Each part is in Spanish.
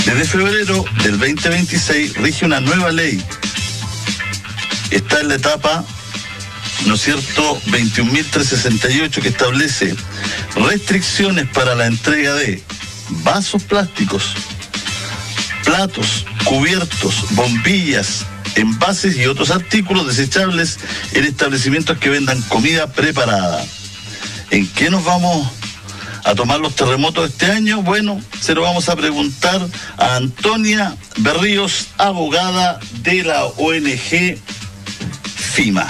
Desde febrero del 2026 rige una nueva ley. Está en la etapa, ¿no es cierto?, 21.368, que establece restricciones para la entrega de vasos plásticos, platos, cubiertos, bombillas, envases y otros artículos desechables en establecimientos que vendan comida preparada. ¿En qué nos vamos a tomar los terremotos este año? Bueno, se lo vamos a preguntar a Antonia Berríos, abogada de la ONG FIMA.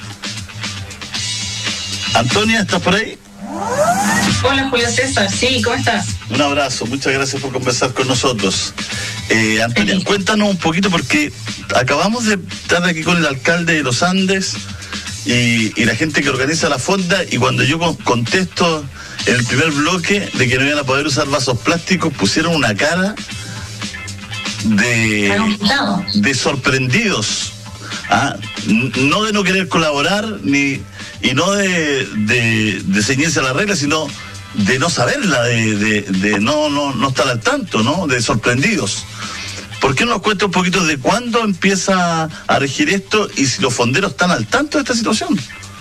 Antonia, ¿estás por ahí? Hola, Julio César, sí, ¿cómo estás? Un abrazo, muchas gracias por conversar con nosotros. Antonia, cuéntanos un poquito, porque acabamos de estar aquí con el alcalde de Los Andes y la gente que organiza la fonda, y cuando yo contesto en el primer bloque de que no iban a poder usar vasos plásticos, pusieron una cara de sorprendidos. No de no querer colaborar y no de ceñirse a la regla, sino de no saberla, de no estar al tanto, ¿no? De sorprendidos. ¿Por qué no nos cuenta un poquito de cuándo empieza a regir esto y si los fonderos están al tanto de esta situación?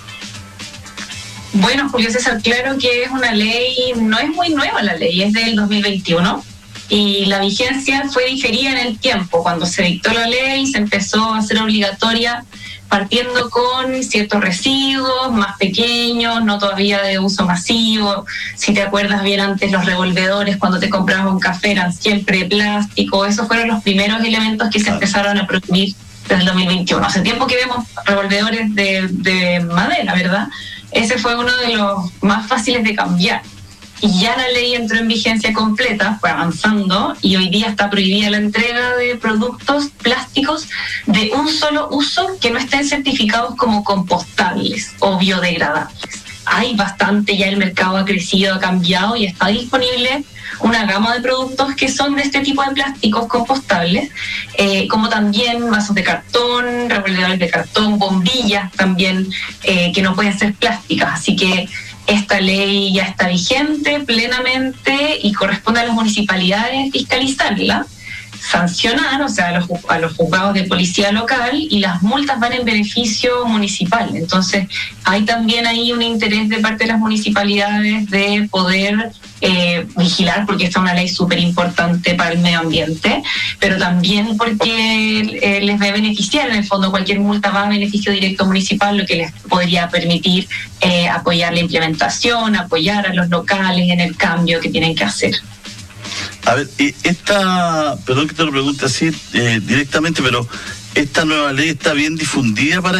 Bueno, Julio César, claro que es una ley, no es muy nueva la ley, es del 2021 y la vigencia fue diferida en el tiempo. Cuando se dictó la ley se empezó a hacer obligatoria partiendo con ciertos residuos más pequeños, no todavía de uso masivo. Si te acuerdas bien, antes los revolvedores cuando te comprabas un café eran siempre de plástico. Esos fueron los primeros elementos que se empezaron a prohibir desde el 2021. Hace tiempo que vemos revolvedores de madera, ¿verdad? Ese fue uno de los más fáciles de cambiar. Y ya la ley entró en vigencia completa, fue avanzando, y hoy día está prohibida la entrega de productos plásticos de un solo uso que no estén certificados como compostables o biodegradables. Hay bastante, ya el mercado ha crecido, ha cambiado y está disponible una gama de productos que son de este tipo de plásticos compostables, como también vasos de cartón, revolvedores de cartón, bombillas también, que no pueden ser plásticas. Así que esta ley ya está vigente plenamente y corresponde a las municipalidades fiscalizarla, sancionar, o sea, a los juzgados de policía local, y las multas van en beneficio municipal. Entonces, hay también ahí un interés de parte de las municipalidades de poder vigilar, porque esta es una ley súper importante para el medio ambiente, pero también porque les va a beneficiar. En el fondo, cualquier multa va a beneficio directo municipal, lo que les podría permitir apoyar la implementación, apoyar a los locales en el cambio que tienen que hacer. A ver, perdón que te lo pregunte así directamente, pero ¿esta nueva ley está bien difundida para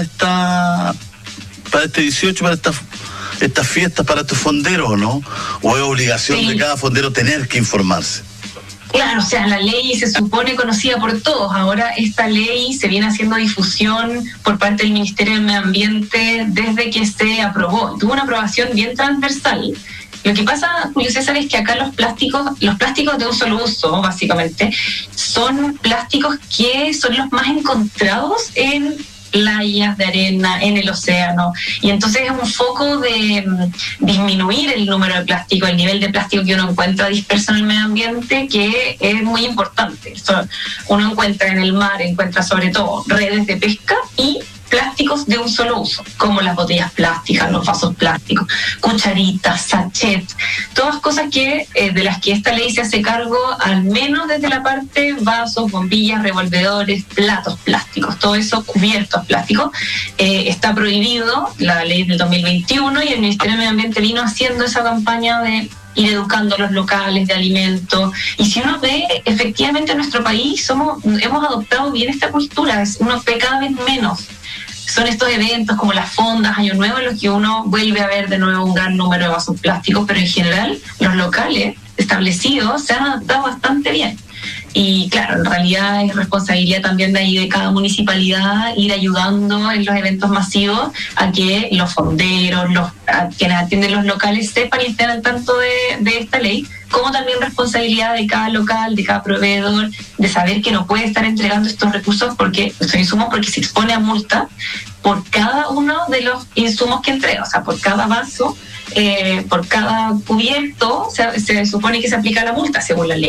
este 18, para estas fiestas, para estos fonderos, o no? ¿O es obligación de cada fondero tener que informarse? Claro, o sea, la ley se supone conocida por todos. Ahora esta ley se viene haciendo difusión por parte del Ministerio del Medio Ambiente desde que se aprobó. Tuvo una aprobación bien transversal. Lo que pasa, Julio César, es que acá los plásticos de un solo uso, básicamente, son plásticos que son los más encontrados en playas de arena, en el océano, y entonces es un foco de disminuir el número de plástico, el nivel de plástico que uno encuentra disperso en el medio ambiente, que es muy importante. Uno encuentra en el mar, encuentra sobre todo redes de pesca y plásticos de un solo uso, como las botellas plásticas, los vasos plásticos, cucharitas, sachets, todas cosas que de las que esta ley se hace cargo, al menos desde la parte vasos, bombillas, revolvedores, platos plásticos, todo eso, cubiertos plásticos, está prohibido, la ley del 2021, y el Ministerio del Medio Ambiente vino haciendo esa campaña de ir educando a los locales de alimentos. Y si uno ve, efectivamente en nuestro país hemos adoptado bien esta cultura, uno ve cada vez menos. Son estos eventos como las fondas, Año Nuevo, en los que uno vuelve a ver de nuevo un gran número de vasos plásticos, pero en general los locales establecidos se han adaptado bastante bien. Y claro, en realidad es responsabilidad también de ahí de cada municipalidad ir ayudando en los eventos masivos a que los fonderos, a quienes atienden los locales sepan y estén al tanto de esta ley, como también responsabilidad de cada local, de cada proveedor, de saber que no puede estar entregando estos recursos, estos insumos, porque se expone a multa por cada uno de los insumos que entrega, o sea, por cada vaso, por cada cubierto, se supone que se aplica la multa según la ley.